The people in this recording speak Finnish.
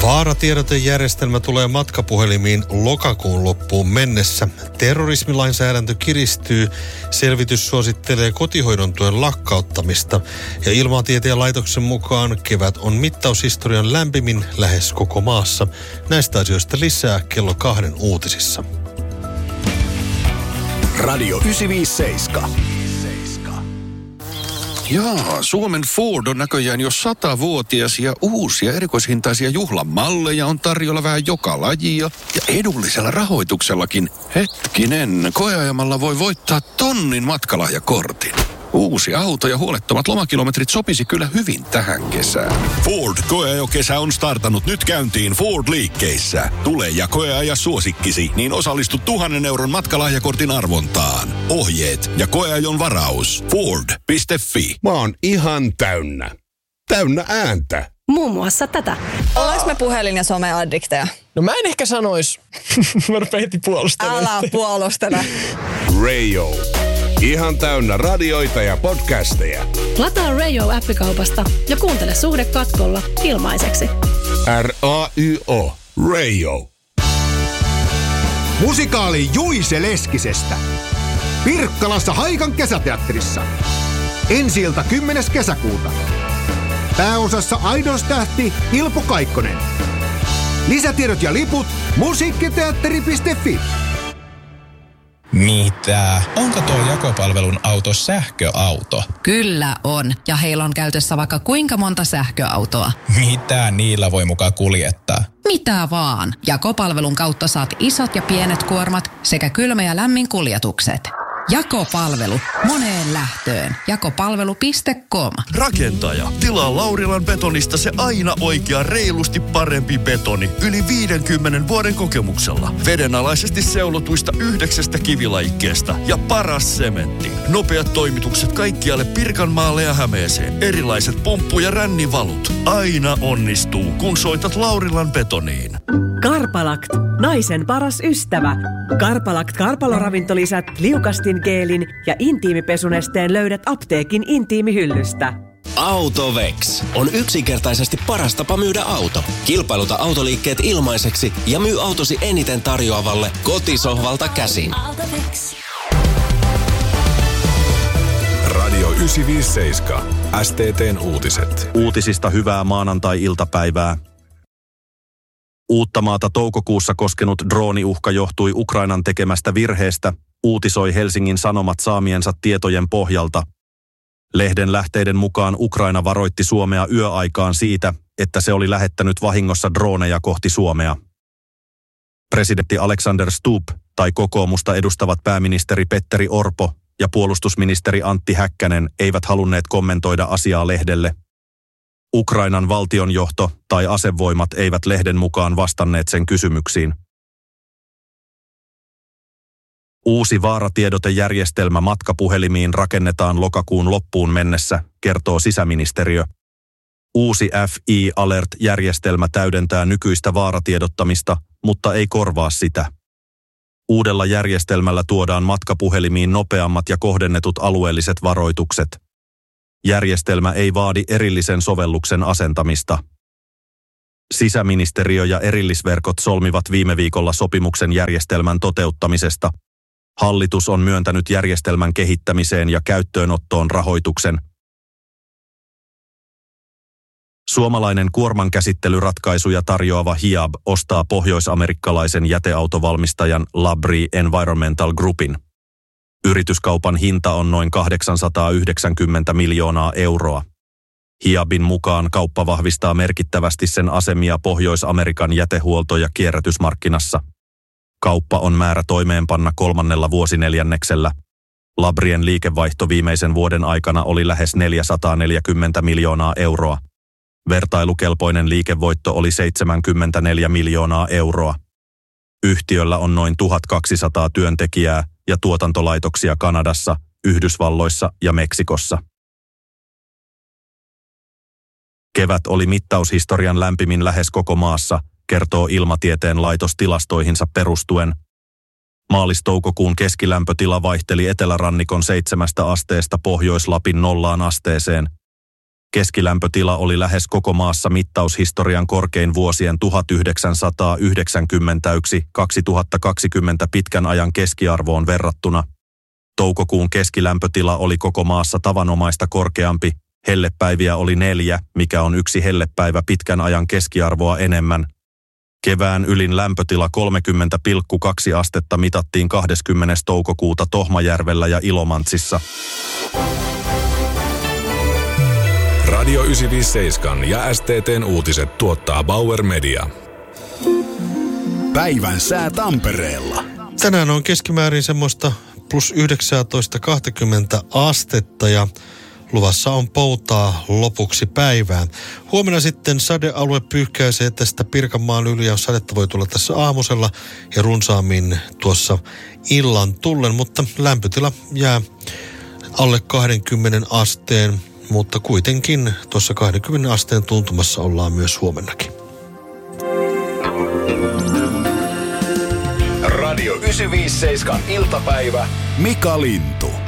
Vaaratiedotejärjestelmä tulee matkapuhelimiin lokakuun loppuun mennessä. Terrorismilainsäädäntö kiristyy. Selvitys suosittelee kotihoidon tuen lakkauttamista. Ja Ilmatieteen laitoksen mukaan kevät on mittaushistorian lämpimin lähes koko maassa. Näistä asioista lisää kello 2 uutisissa. Radio 957. Jaa, Suomen Ford on näköjään jo 100-vuotias ja uusia erikoishintaisia juhlamalleja on tarjolla vähän joka lajia ja edullisella rahoituksellakin. Hetkinen, koeajamalla voi voittaa 1,000 matkalahjakortin. Uusi auto ja huolettomat lomakilometrit sopisi kyllä hyvin tähän kesään. Ford koeajokesä on startannut nyt käyntiin Ford-liikkeissä. Tule ja koeaja suosikkisi, niin osallistu 1,000 euron matkalahjakortin arvontaan. Ohjeet ja koeajon varaus. Ford.fi. Mä oon ihan täynnä. Täynnä ääntä. Muun muassa tätä. Ollaanko me puhelin- ja someaddikteja? No mä en ehkä sanois. Mä rupean heti puolustelemaan. Älä puolustele. Radio. Ihan täynnä radioita ja podcasteja. Lataa Radio-appikaupasta ja kuuntele Suhde katkolla ilmaiseksi. R-A-Y-O. Radio. Musikaali Juise Leskisestä. Pirkkalassa Haikan kesäteatterissa. Ensi-ilta 10. kesäkuuta. Pääosassa aidostähti Ilpo Kaikkonen. Lisätiedot ja liput musiikkiteatteri.fi. Mitä? Onko tuo jakopalvelun auto sähköauto? Kyllä on, ja heillä on käytössä vaikka kuinka monta sähköautoa. Mitä niillä voi mukaan kuljettaa? Mitä vaan. Jakopalvelun kautta saat isot ja pienet kuormat sekä kylmä- ja lämmin kuljetukset. Jakopalvelu. Moneen lähtöön. Jakopalvelu.com. Rakentaja. Tilaa Laurilan Betonista se aina oikea reilusti parempi betoni. Yli 50 vuoden kokemuksella. Vedenalaisesti seulotuista 9 kivilajikkeesta. Ja paras sementti. Nopeat toimitukset kaikkialle Pirkanmaalle ja Hämeeseen. Erilaiset pumppu- ja rännivalut. Aina onnistuu, kun soitat Laurilan Betoniin. Karpalakt. Naisen paras ystävä. Karpalakt karpaloravintolisät, liukastingeelin ja intiimipesunesteen löydät apteekin intiimihyllystä. Autovex on yksinkertaisesti paras tapa myydä auto. Kilpailuta autoliikkeet ilmaiseksi ja myy autosi eniten tarjoavalle kotisohvalta käsin. Autovex. Radio 957. STT:n uutiset. Uutisista hyvää maanantai-iltapäivää. Uuttamaata toukokuussa koskenut drooniuhka johtui Ukrainan tekemästä virheestä, uutisoi Helsingin Sanomat saamiensa tietojen pohjalta. Lehden lähteiden mukaan Ukraina varoitti Suomea yöaikaan siitä, että se oli lähettänyt vahingossa drooneja kohti Suomea. Presidentti Alexander Stubb tai kokoomusta edustavat pääministeri Petteri Orpo ja puolustusministeri Antti Häkkänen eivät halunneet kommentoida asiaa lehdelle. Ukrainan valtionjohto tai asevoimat eivät lehden mukaan vastanneet sen kysymyksiin. Uusi vaaratiedotejärjestelmä matkapuhelimiin rakennetaan lokakuun loppuun mennessä, kertoo sisäministeriö. Uusi FI Alert-järjestelmä täydentää nykyistä vaaratiedottamista, mutta ei korvaa sitä. Uudella järjestelmällä tuodaan matkapuhelimiin nopeammat ja kohdennetut alueelliset varoitukset. Järjestelmä ei vaadi erillisen sovelluksen asentamista. Sisäministeriö ja erillisverkot solmivat viime viikolla sopimuksen järjestelmän toteuttamisesta. Hallitus on myöntänyt järjestelmän kehittämiseen ja käyttöönottoon rahoituksen. Suomalainen kuormankäsittelyratkaisuja tarjoava Hiab ostaa pohjoisamerikkalaisen jäteautovalmistajan Labrie Environmental Groupin. Yrityskaupan hinta on noin 890 miljoonaa euroa. Hiabin mukaan kauppa vahvistaa merkittävästi sen asemia Pohjois-Amerikan jätehuolto- ja kierrätysmarkkinassa. Kauppa on määrä toimeenpanna 3. vuosineljänneksellä. Labrien liikevaihto viimeisen vuoden aikana oli lähes 440 miljoonaa euroa. Vertailukelpoinen liikevoitto oli 74 miljoonaa euroa. Yhtiöllä on noin 1200 työntekijää ja tuotantolaitoksia Kanadassa, Yhdysvalloissa ja Meksikossa. Kevät oli mittaushistorian lämpimin lähes koko maassa, kertoo Ilmatieteen laitos tilastoihinsa perustuen. Maalis-toukokuun keskilämpötila vaihteli etelärannikon 7 asteesta Pohjois-Lapin 0 asteeseen. Keskilämpötila oli lähes koko maassa mittaushistorian korkein vuosien 1991-2020 pitkän ajan keskiarvoon verrattuna. Toukokuun keskilämpötila oli koko maassa tavanomaista korkeampi. Hellepäiviä oli 4, mikä on 1 hellepäivä pitkän ajan keskiarvoa enemmän. Kevään ylin lämpötila 30,2 astetta mitattiin 20. toukokuuta Tohmajärvellä ja Ilomantsissa. Radio 957 ja STT:n uutiset tuottaa Bauer Media. Päivän sää Tampereella. Tänään on keskimäärin semmoista plus 19-20 astetta ja luvassa on poutaa lopuksi päivää. Huomenna sitten sadealue pyyhkäisee tästä Pirkanmaan yli ja sadetta voi tulla tässä aamusella ja runsaammin tuossa illan tullen, mutta lämpötila jää alle 20 asteen, mutta kuitenkin tuossa 20 asteen tuntumassa ollaan myös huomennakin. Radio 957 iltapäivä. Mika Lintu.